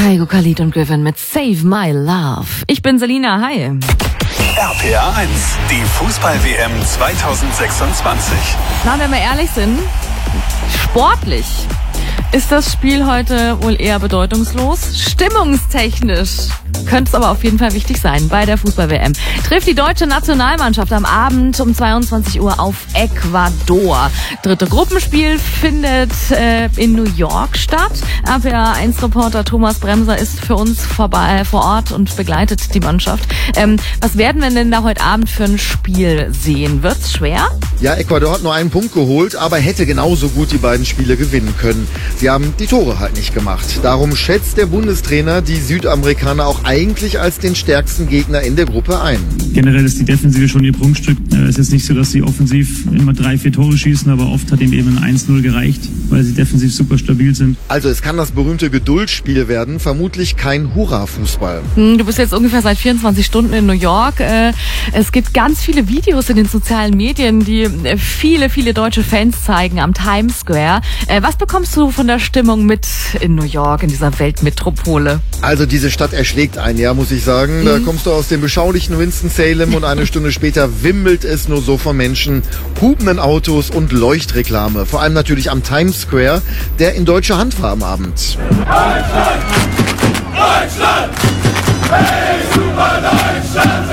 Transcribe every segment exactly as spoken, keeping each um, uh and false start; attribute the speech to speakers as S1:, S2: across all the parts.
S1: Kaigo, Khalid und Griffin mit Save My Love. Ich bin Selina, hi.
S2: R P R eins, die Fußball-W M zweitausendsechsundzwanzig.
S1: Na, wenn wir ehrlich sind, sportlich ist das Spiel heute wohl eher bedeutungslos. Stimmungstechnisch könnte es aber auf jeden Fall wichtig sein bei der Fußball-W M. Trifft die deutsche Nationalmannschaft am Abend um zweiundzwanzig Uhr auf Ecuador. Dritte Gruppenspiel findet äh, in New York statt. R P R eins Reporter Thomas Bremser ist für uns vorbei, vor Ort und begleitet die Mannschaft. Ähm, was werden wir denn da heute Abend für ein Spiel sehen? Wird's schwer?
S3: Ja, Ecuador hat nur einen Punkt geholt, aber hätte genauso gut die beiden Spiele gewinnen können. Sie haben die Tore halt nicht gemacht. Darum schätzt der Bundestrainer die Südamerikaner auch eigentlich als den stärksten Gegner in der Gruppe ein.
S4: Generell ist die Defensive schon ihr Prunkstück. Es ist nicht so, dass sie offensiv immer drei, vier Tore schießen, aber oft hat ihm eben ein eins null gereicht, weil sie defensiv super stabil sind.
S3: Also es kann das berühmte Geduldsspiel werden, vermutlich kein Hurra-Fußball.
S1: Du bist jetzt ungefähr seit vierundzwanzig Stunden in New York. Es gibt ganz viele Videos in den sozialen Medien, die viele, viele deutsche Fans zeigen am Times Square. Was bekommst du von der Stimmung mit in New York, in dieser Weltmetropole?
S3: Also diese Stadt erschlägt einen, ja, muss ich sagen. Da kommst du aus dem beschaulichen Winston-Salem und eine Stunde später wimmelt es nur so von Menschen, hupenden Autos und Leuchtreklame. Vor allem natürlich am Times Square, der in deutscher Hand war am Abend.
S5: Deutschland! Deutschland! Hey, super Deutschland!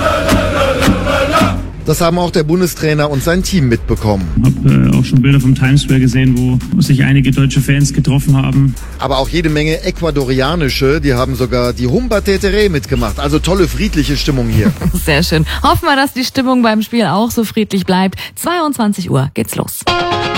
S3: Das haben auch der Bundestrainer und sein Team mitbekommen.
S4: Ich habe äh, auch schon Bilder vom Times Square gesehen, wo sich einige deutsche Fans getroffen haben.
S3: Aber auch jede Menge ecuadorianische, die haben sogar die Humba Tetere mitgemacht. Also tolle friedliche Stimmung hier.
S1: Sehr schön. Hoffen wir, dass die Stimmung beim Spiel auch so friedlich bleibt. zweiundzwanzig Uhr geht's los.